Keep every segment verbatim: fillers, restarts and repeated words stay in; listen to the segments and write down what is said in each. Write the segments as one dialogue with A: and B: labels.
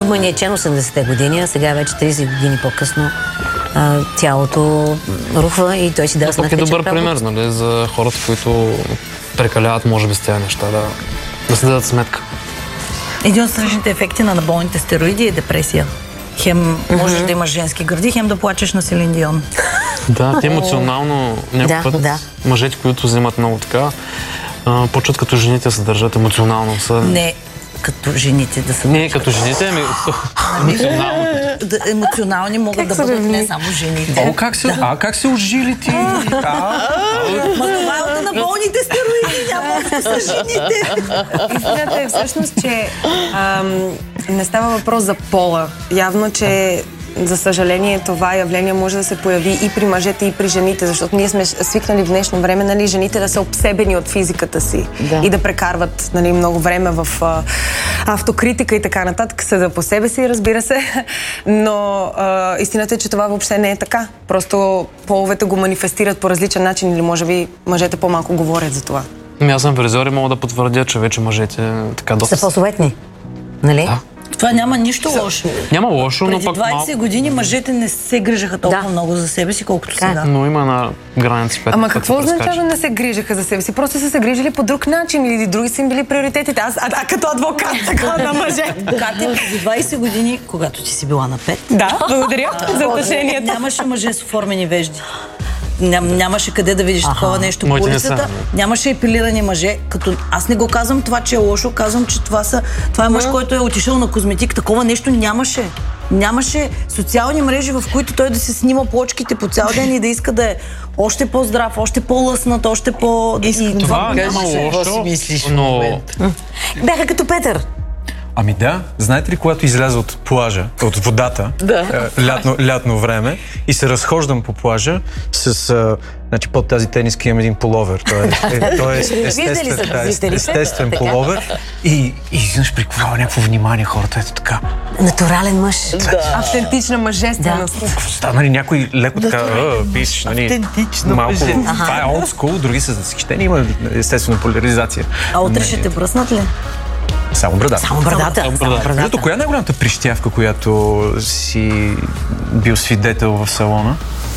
A: обманичен осемдесетте години, а сега вече трийсет години по-късно а, тялото рухва и той си дава сметка,
B: че е добър
A: че
B: пример, нали, за хората, които прекаляват, може би, с тези неща, да, да си дадат сметка.
C: Един от страшните ефекти на анаболните стероиди е депресия. Хем можеш mm-hmm. да имаш женски гърди, хем да плачеш на Селин Дион.
B: Да, те емоционално някой
A: да,
B: път
A: да.
B: мъжете, които взимат много така, а, почват като жените се държат емоционално. Са...
C: Не като жените да са...
B: Не като жените, ами емоционално.
C: Да, емоционални могат да бъдат не само жените.
D: О, как се, да. А как се ожили ти?
C: Ма това е от анаболните стероиди, няма да са жените.
E: Истината е всъщност, че ам, не става въпрос за пола. Явно, че за съжаление това явление може да се появи и при мъжете, и при жените, защото ние сме свикнали в днешно време, нали, жените да са обсебени от физиката си да. И да прекарват, нали, много време в а, автокритика и така нататък, съда по себе си, разбира се, но а, истината е, че това въобще не е така. Просто половете го манифестират по различен начин или може би мъжете по-малко говорят за това.
B: Ами аз съм фризьор и мога да потвърдя, че вече мъжете така доста...
A: Са по-съветни, нали?
B: Да.
C: Това няма нищо лошо.
B: Няма лошо, но
C: преди
B: пък
C: двайсет
B: малко...
C: години мъжете не се грижаха толкова
A: да.
C: много за себе си, колкото
A: Как?
C: сега.
B: Но има на граница.
E: Ама какво означава да не се грижаха за себе си? Просто са се грижили по друг начин или други са им били приоритетите. Аз а, а като адвокат така на мъже.
C: Адвокат е преди двайсет години, когато ти си била на пет.
E: Да, благодаря за отношението.
C: Нямаше мъже с оформени вежди. Ням, нямаше къде да видиш такова нещо по улицата. Нямаше епилирани мъже. Като аз не го казвам това, че е лошо, казвам, че това, са, това е мъж, yeah. който е отишъл на козметик. Такова нещо нямаше. Нямаше социални мрежи, в които той да се снима плочките по цял ден и да иска да е още по-здрав, още по-лъснат, още по...
B: И това няма лошо, но...
A: Бяха като Петър.
D: Ами да, знаете ли, когато изляза от плажа, от водата,
A: да.
D: е, лятно, лятно време, и се разхождам по плажа с... А, значи под тази тениска имам един пуловер. Той е, е, той е естествен, естествен пуловер. И изведнъж прикувава някакво внимание хората. Ето така.
A: Натурален мъж.
E: Да. Автентична мъжественост.
D: Да. Нали, някой леко така, пиш, нали,
C: автентична
D: малко,
C: мъжественост.
D: това е old school, други са възхищени, има естествено поляризация.
C: А утре ще те бръснат ли?
D: Само брадата.
A: Само брадата. Само брадата.
D: Зато коя е най-голямата прищявка, която си бил свидетел в салона?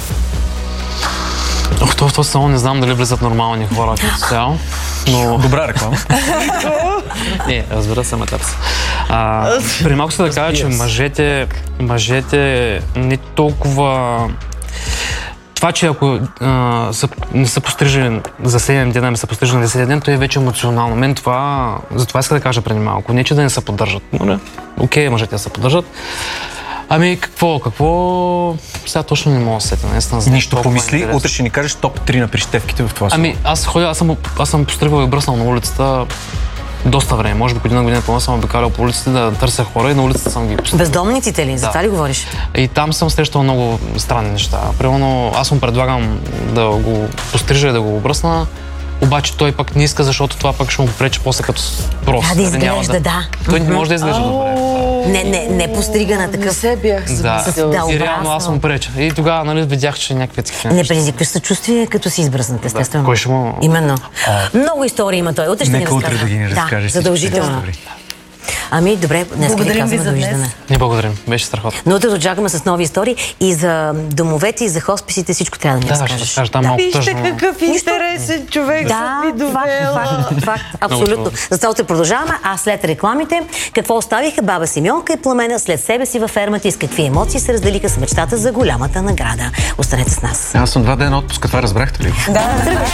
B: Ох, в този салон не знам дали влизат нормални хора като цяло, но...
D: Добра реклама.
B: Не, разбира се, матър се. При малко се да кажа, че мъжете, мъжете не толкова... Това, че ако а, са, не са пострижени за седем дена, ами са пострижени за десет ден, то е вече емоционално. Мен това, за това иска да кажа преди малко. Не, че да не се поддържат. Но, окей, мъжете да се поддържат. Ами какво, какво... Сега точно не мога да сетя.
D: Нищо помисли, утре ще ни кажеш топ три на прищевките в това салон.
B: Ами аз ходя, аз съм, аз съм постригвал и бръснал на улицата доста време. Може би година година по-малко съм обикалял по улиците да търся хора и на улицата съм ги постригвал.
A: Бездомниците ли? За това ли говориш?
B: И там съм срещал много странни неща. Примерно аз му предлагам да го пострижа и да го обръсна, обаче той пък не иска, защото това пък ще му пречи после като прост.
A: Да, да изглежда, да.
B: Той не може да изглежда добре.
A: Не, не, не пострига на такъв...
E: Не се бях
B: замислила. Да, и реално аз му преча. И тогава, нали, видях, че някакви такива
A: неща. Не предизвикваш съчувствие, като си избръснат, естествено.
B: Кой ще му...
A: Именно. Много истории има той. Утре ще ни разкаже.
D: Нека утре да ги ни разкаже.
A: Да, задължително. Ами, добре, днес ни казваме довиждане.
B: Не благодарим, беше страхотно.
A: Но утре очакваме с нови истории и за домовете, и за хосписите, всичко трябва да ни разкажеш.
B: Да, ще кажа, там малко тъжно.
E: Вижте какъв интересен човек
A: да,
E: съм ви довела.
A: Факт, факт, абсолютно. За това утре продължаваме, а след рекламите, какво оставиха баба Симеонка и Пламена след себе си във фермата и с какви емоции се разделиха с мечтата за голямата награда. Останете с нас.
D: Аз съм два дена отпуска, това разбрахте ли?
E: Да, тръгвай.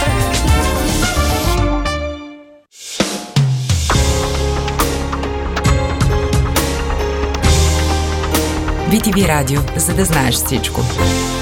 F: би ти ви радио, за да знаеш всичко.